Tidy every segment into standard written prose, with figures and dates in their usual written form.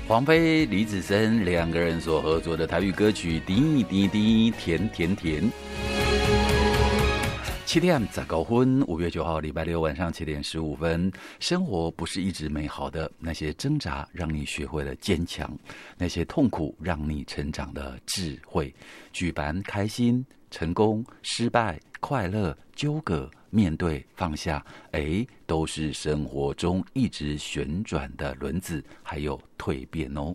黄飞、李子森两个人所合作的台语歌曲《滴滴滴甜甜甜》。7点19分，5月9号礼拜六晚上7点15分。生活不是一直美好的，那些挣扎让你学会了坚强，那些痛苦让你成长的智慧。举凡开心、成功、失败、快乐、纠葛、面对、放下，都是生活中一直旋转的轮子，还有蜕变哦。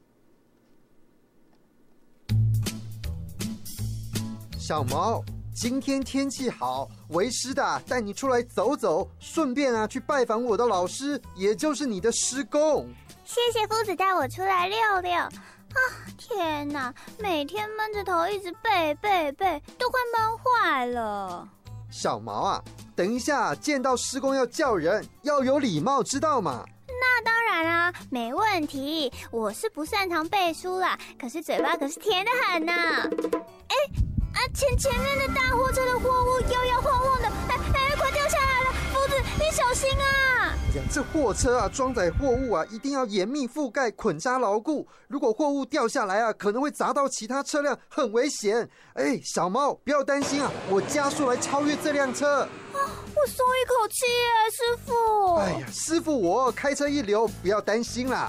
小毛，今天天气好，为师的带你出来走走，顺便去拜访我的老师，也就是你的师公。 谢谢夫子带我出来溜溜。天哪，每天闷着头一直背，都快闷坏了。 小毛等一下见到师公要叫人，要有礼貌，知道吗？ 那当然啊，没问题。我是不擅长背书啦，可是嘴巴可是甜得很呐。前面的大货车的货物摇摇晃晃的，快掉下来了！夫子，你小心啊！ 这货车装载货物一定要严密覆盖，捆扎牢固。如果货物掉下来可能会砸到其他车辆，很危险。小猫不要担心我加速来超越这辆车。 我松一口气耶，师傅。 师傅我开车一流，不要担心啦。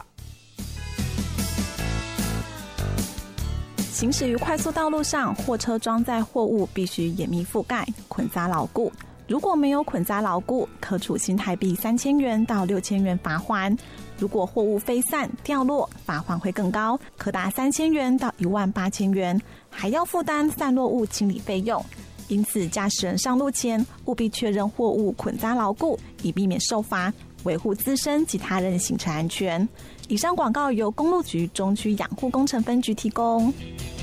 行驶于快速道路上，货车装载货物必须严密覆盖，捆扎牢固。如果没有捆扎牢固，可处新台币3000元到6000元罚锾。如果货物飞散掉落，罚锾会更高，可达3000元到18000元，还要负担散落物清理费用。因此，驾驶人上路前务必确认货物捆扎牢固，以避免受罚，维护自身及他人行车安全。以上广告由公路局中区养护工程分局提供。